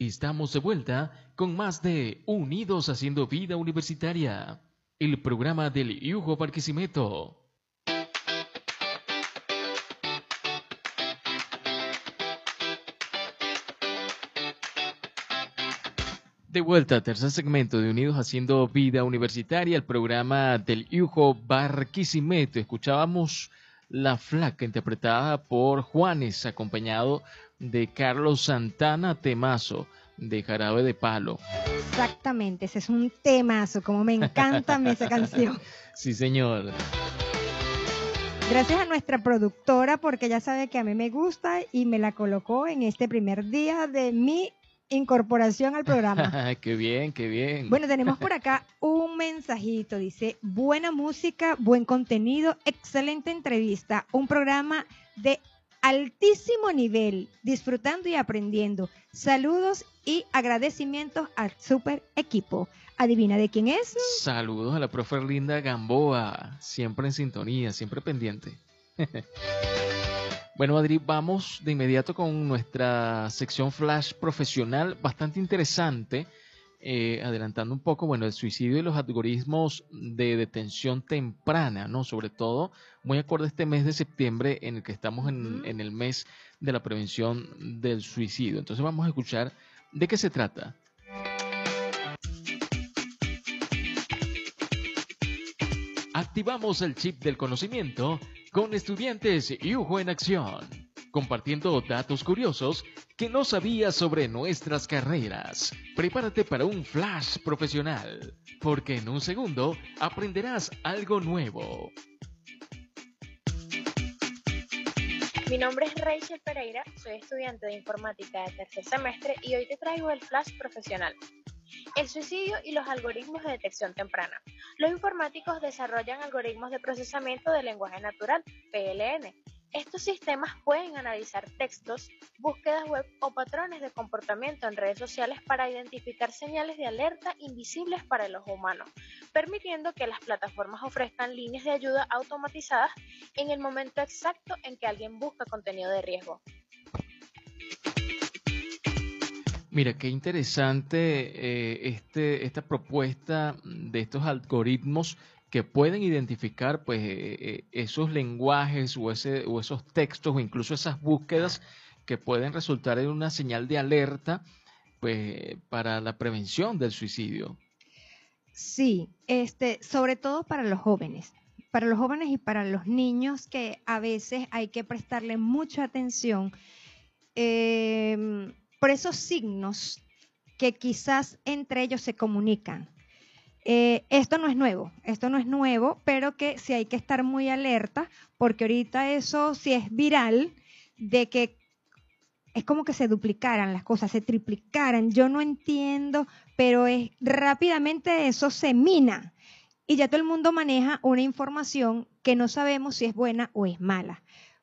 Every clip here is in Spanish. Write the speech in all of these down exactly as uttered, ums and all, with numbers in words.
Estamos de vuelta con más de Unidos Haciendo Vida Universitaria, el programa del Hugo Barquisimeto. De vuelta, tercer segmento de Unidos Haciendo Vida Universitaria, el programa del Hugo Barquisimeto. Escuchábamos La Flaca, interpretada por Juanes, acompañado de Carlos Santana, temazo de Jarabe de Palo. Exactamente, ese es un temazo, como me encanta esa canción. Sí, señor. Gracias a nuestra productora, porque ella sabe que a mí me gusta y me la colocó en este primer día de mi incorporación al programa. Qué bien, qué bien. Bueno, tenemos por acá un mensajito, dice, buena música, buen contenido, excelente entrevista, un programa de altísimo nivel, disfrutando y aprendiendo. Saludos y agradecimientos al super equipo. ¿Adivina de quién es? Saludos a la profe Linda Gamboa, siempre en sintonía, siempre pendiente. Bueno, Adri, vamos de inmediato con nuestra sección Flash profesional, bastante interesante, eh, adelantando un poco, bueno, el suicidio y los algoritmos de detención temprana, ¿no? Sobre todo, muy acorde a este mes de septiembre en el que estamos en, en el mes de la prevención del suicidio. Entonces vamos a escuchar de qué se trata. Activamos el chip del conocimiento con estudiantes Hugo en acción, compartiendo datos curiosos que no sabías sobre nuestras carreras. Prepárate para un flash profesional, porque en un segundo aprenderás algo nuevo. Mi nombre es Rachel Pereira, soy estudiante de informática de tercer semestre y hoy te traigo el flash profesional. El suicidio y los algoritmos de detección temprana. Los informáticos desarrollan algoritmos de procesamiento de lenguaje natural, P L N. Estos sistemas pueden analizar textos, búsquedas web o patrones de comportamiento en redes sociales para identificar señales de alerta invisibles para el ojo humano, permitiendo que las plataformas ofrezcan líneas de ayuda automatizadas en el momento exacto en que alguien busca contenido de riesgo. Mira, qué interesante eh, este, esta propuesta de estos algoritmos que pueden identificar pues eh, esos lenguajes o, ese, o esos textos o incluso esas búsquedas que pueden resultar en una señal de alerta pues para la prevención del suicidio. Sí, este, sobre todo para los jóvenes, para los jóvenes y para los niños que a veces hay que prestarle mucha atención eh, por esos signos que quizás entre ellos se comunican. Eh, esto no es nuevo, esto no es nuevo, pero que sí hay que estar muy alerta porque ahorita eso sí es viral de que es como que se duplicaran las cosas, se triplicaran. Yo no entiendo, pero es rápidamente eso se mina y ya todo el mundo maneja una información que no sabemos si es buena o es mala.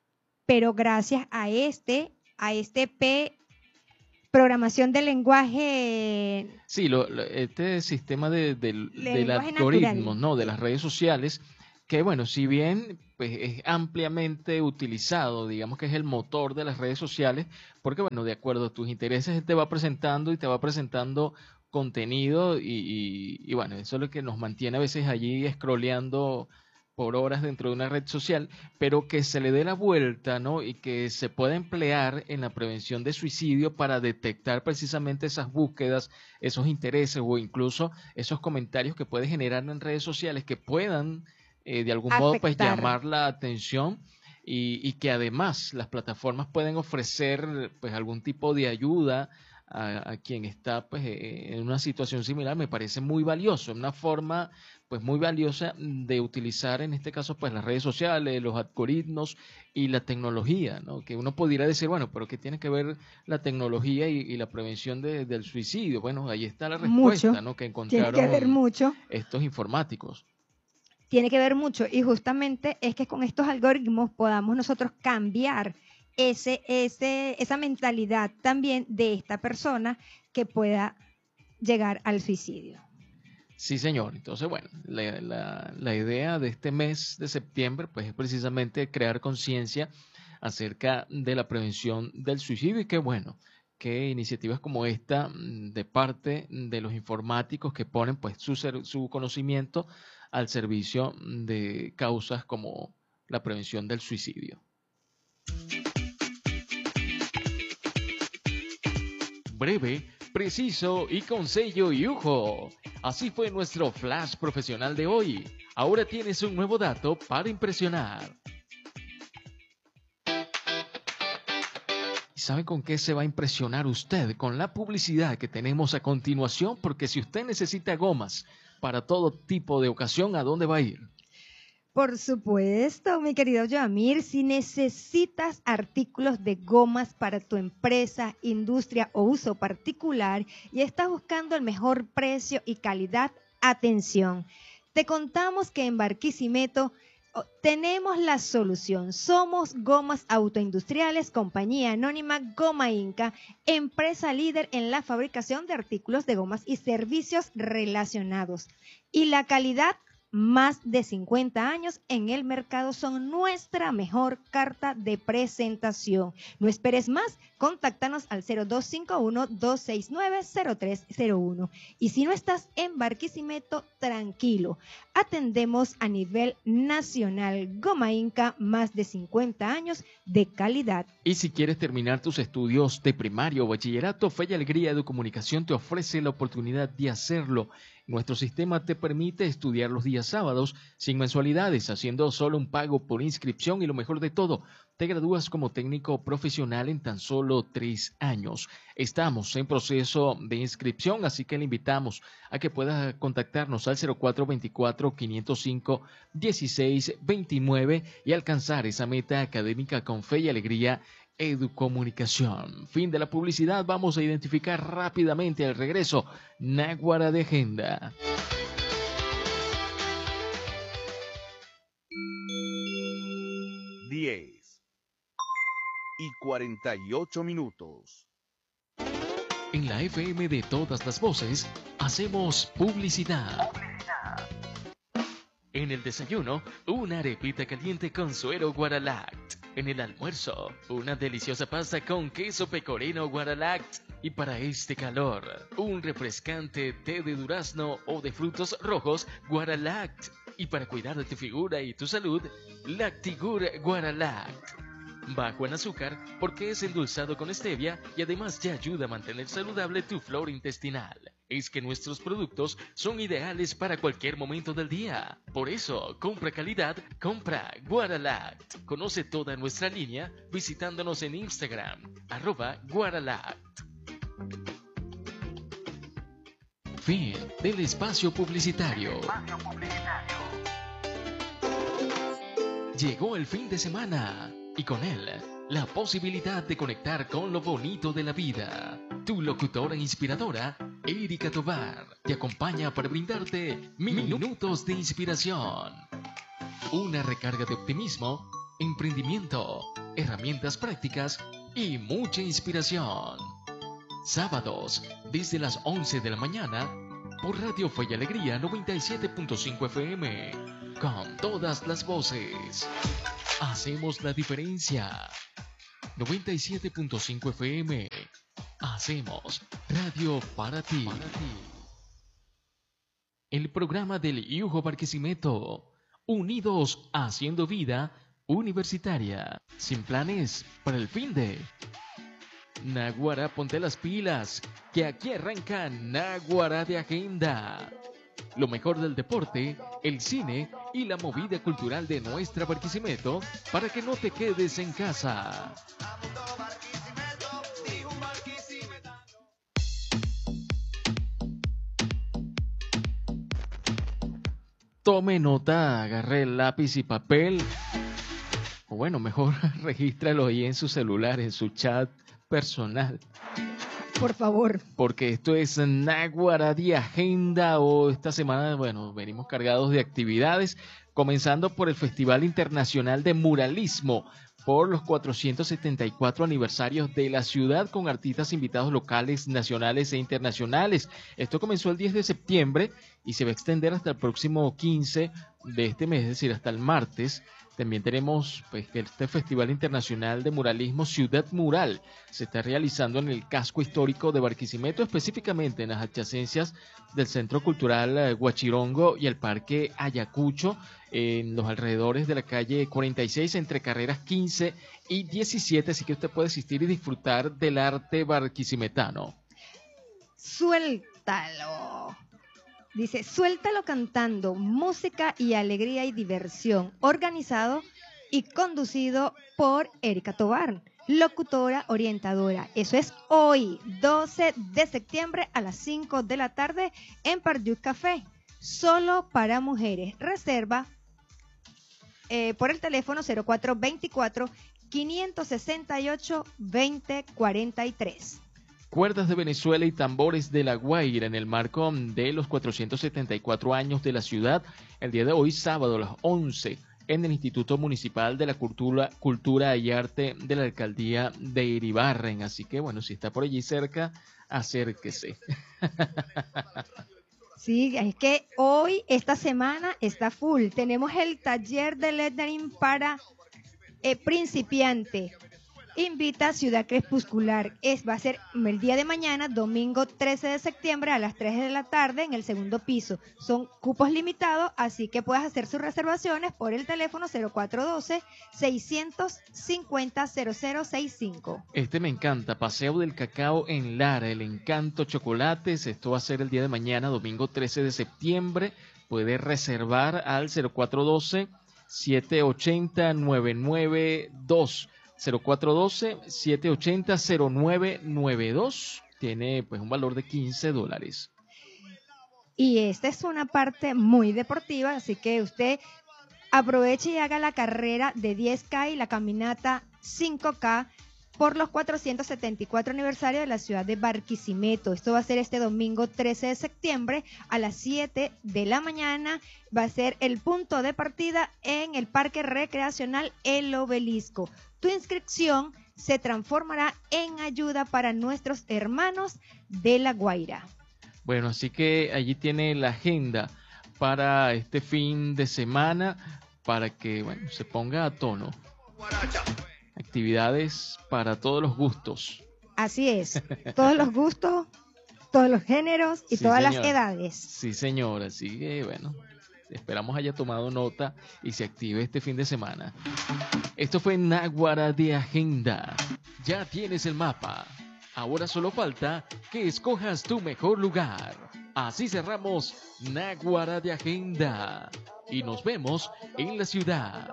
Pero gracias a este, a este P programación del lenguaje. Sí, lo, lo, este sistema de, de, del algoritmo, ¿no? De las redes sociales, que bueno, si bien pues, es ampliamente utilizado, digamos que es el motor de las redes sociales, porque bueno, de acuerdo a tus intereses te va presentando y te va presentando contenido y, y, y bueno, eso es lo que nos mantiene a veces allí scrolleando por horas dentro de una red social, pero que se le dé la vuelta, ¿no? Y que se pueda emplear en la prevención de suicidio para detectar precisamente esas búsquedas, esos intereses o incluso esos comentarios que puede generar en redes sociales que puedan eh, de algún afectar. modo pues llamar la atención y, y que además las plataformas pueden ofrecer pues algún tipo de ayuda a, a quien está pues en una situación similar. Me parece muy valioso, una forma pues muy valiosa de utilizar en este caso pues las redes sociales, los algoritmos y la tecnología, ¿no? Que uno pudiera decir, bueno, pero ¿qué tiene que ver la tecnología y, y la prevención de, del suicidio? Bueno, ahí está la respuesta, mucho, ¿no? Que encontraron tiene que ver mucho. estos informáticos. Tiene que ver mucho y justamente es que con estos algoritmos podamos nosotros cambiar ese, ese, esa mentalidad también de esta persona que pueda llegar al suicidio. Sí, señor. Entonces, bueno, la, la, la idea de este mes de septiembre pues es precisamente crear conciencia acerca de la prevención del suicidio y qué bueno que iniciativas como esta de parte de los informáticos que ponen pues su, su conocimiento al servicio de causas como la prevención del suicidio. Breve, preciso y con sello Yujo. Así fue nuestro flash profesional de hoy. Ahora tienes un nuevo dato para impresionar. ¿Y sabe con qué se va a impresionar usted? Con la publicidad que tenemos a continuación, porque si usted necesita gomas para todo tipo de ocasión, ¿a dónde va a ir? Por supuesto, mi querido Yamir, si necesitas artículos de gomas para tu empresa, industria o uso particular y estás buscando el mejor precio y calidad, atención. Te contamos que en Barquisimeto tenemos la solución. Somos Gomas Autoindustriales, compañía anónima Goma Inca, empresa líder en la fabricación de artículos de gomas y servicios relacionados. Y la calidad, más de cincuenta años en el mercado, son nuestra mejor carta de presentación. No esperes más, contáctanos al cero dos cinco uno, dos seis nueve, cero tres cero uno. Y si no estás en Barquisimeto, tranquilo, atendemos a nivel nacional. Goma Inca, más de cincuenta años de calidad. Y si quieres terminar tus estudios de primario o bachillerato, Fe y Alegría Educomunicación te ofrece la oportunidad de hacerlo. Nuestro sistema te permite estudiar los días sábados sin mensualidades, haciendo solo un pago por inscripción y lo mejor de todo, te gradúas como técnico profesional en tan solo tres años. Estamos en proceso de inscripción, así que le invitamos a que puedas contactarnos al cero cuatro veinticuatro, quinientos cinco, dieciséis veintinueve y alcanzar esa meta académica con Fe y Alegría Educomunicación. Fin de la publicidad, vamos a identificar rápidamente al regreso Náguara de Agenda. diez y cuarenta y ocho minutos. En la F M de todas las voces, hacemos publicidad. En el desayuno, una arepita caliente con suero Guaralact. En el almuerzo, una deliciosa pasta con queso pecorino Guaralact. Y para este calor, un refrescante té de durazno o de frutos rojos Guaralact. Y para cuidar de tu figura y tu salud, Lactigur Guaralact. Bajo en azúcar porque es endulzado con stevia y además te ayuda a mantener saludable tu flora intestinal. Es que nuestros productos son ideales para cualquier momento del día. Por eso, compra calidad, compra Guaralact. Conoce toda nuestra línea visitándonos en Instagram, arroba Guaralact. Fin del espacio publicitario. Llegó el fin de semana y con él la posibilidad de conectar con lo bonito de la vida. Tu locutora inspiradora, Erika Tovar, te acompaña para brindarte minutos de inspiración. Una recarga de optimismo, emprendimiento, herramientas prácticas y mucha inspiración. Sábados, desde las once de la mañana, por Radio Fe y Alegría noventa y siete punto cinco F M, con todas las voces. Hacemos la diferencia. noventa y siete punto cinco F M. Hacemos radio para ti. Para ti. El programa del Yujo Barquisimeto. Unidos haciendo vida universitaria. Sin planes para el fin de... Náguara, ponte las pilas, que aquí arranca Náguara de Agenda. Lo mejor del deporte, el cine y la movida cultural de nuestra Barquisimeto para que no te quedes en casa. Tome nota, agarre el lápiz y papel. O bueno, mejor regístralo ahí en su celular, en su chat personal. Por favor. Porque esto es Náguara de Agenda. O esta semana, bueno, venimos cargados de actividades, comenzando por el Festival Internacional de Muralismo, por los cuatrocientos setenta y cuatro aniversarios de la ciudad, con artistas invitados locales, nacionales e internacionales. Esto comenzó el diez de septiembre y se va a extender hasta el próximo quince de este mes, es decir, hasta el martes También tenemos pues, que este Festival Internacional de Muralismo Ciudad Mural se está realizando en el casco histórico de Barquisimeto, específicamente en las adyacencias del Centro Cultural Huachirongo y el Parque Ayacucho, en los alrededores de la calle cuarenta y seis, entre carreras quince y diecisiete, así que usted puede asistir y disfrutar del arte barquisimetano. Suéltalo. Dice, suéltalo cantando, música y alegría y diversión, organizado y conducido por Erika Tobar, locutora orientadora. Eso es hoy, doce de septiembre a las cinco de la tarde en Pardius Café, solo para mujeres. Reserva eh, por el teléfono cero cuatro veinticuatro, quinientos sesenta y ocho, veinte cuarenta y tres. Cuerdas de Venezuela y tambores de La Guaira en el marco de los cuatrocientos setenta y cuatro años de la ciudad, el día de hoy, sábado a las once, en el Instituto Municipal de la Cultura, Cultura y Arte de la Alcaldía de Iribarren. Así que, bueno, si está por allí cerca, acérquese. Sí, es que hoy, esta semana, está full. Tenemos el taller de lettering para eh, principiante. Invita a Ciudad Crepuscular. Es, va a ser el día de mañana, domingo trece de septiembre a las tres de la tarde en el segundo piso. Son cupos limitados, así que puedes hacer sus reservaciones por el teléfono cero cuatro uno dos, seis cinco cero, cero cero seis cinco. Este me encanta, Paseo del Cacao en Lara, el Encanto Chocolates. Esto va a ser el día de mañana, domingo trece de septiembre. Puede reservar al cero cuatro uno dos, siete ocho cero, nueve nueve dos. cero cuatro uno dos, siete ocho cero, cero nueve nueve dos. Tiene pues un valor de quince dólares. Y esta es una parte muy deportiva, así que usted aproveche y haga la carrera de diez K y la caminata cinco K por los cuatrocientos setenta y cuatro aniversario de la ciudad de Barquisimeto. Esto va a ser este domingo trece de septiembre a las siete de la mañana. Va a ser el punto de partida en el Parque Recreacional El Obelisco. Tu inscripción se transformará en ayuda para nuestros hermanos de La Guaira. Bueno, así que allí tiene la agenda para este fin de semana para que bueno, se ponga a tono. Actividades para todos los gustos. Así es, todos los gustos, todos los géneros y sí, todas señor. las edades. Sí, señora, así que bueno, esperamos haya tomado nota y se active este fin de semana. Esto fue Náguara de Agenda. Ya tienes el mapa. Ahora solo falta que escojas tu mejor lugar. Así cerramos Náguara de Agenda. Y nos vemos en la ciudad.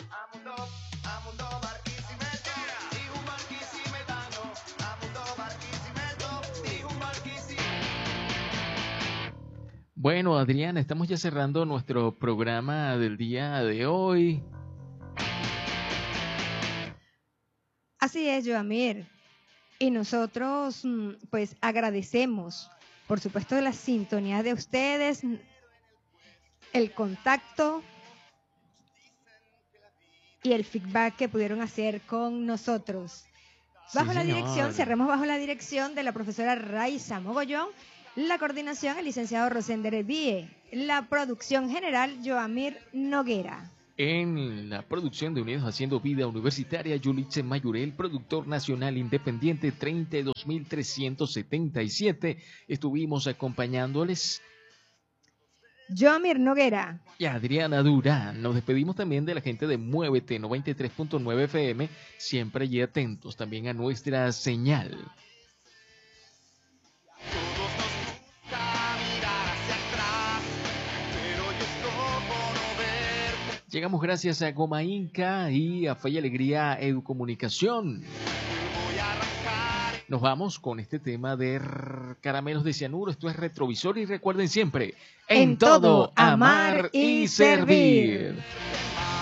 Bueno, Adriana, estamos ya cerrando nuestro programa del día de hoy. Así es, Joamir. Y nosotros, pues, agradecemos, por supuesto, la sintonía de ustedes, el contacto y el feedback que pudieron hacer con nosotros. Bajo sí, la señor. dirección, cerremos bajo la dirección de la profesora Raiza Mogollón, la coordinación el licenciado Rosender Elvie, la producción general Joamir Noguera. En la producción de Unidos Haciendo Vida Universitaria, Yuliche Mayurel, productor nacional independiente treinta y dos mil trescientos setenta y siete, estuvimos acompañándoles Joamir Noguera y Adriana Durán. Nos despedimos también de la gente de Muévete noventa y tres punto nueve F M, siempre allí atentos también a nuestra señal. Llegamos gracias a Goma Inca y a Fe y Alegría Educomunicación. Nos vamos con este tema de caramelos de cianuro. Esto es Retrovisor y recuerden siempre, en, en todo, amar y servir. servir.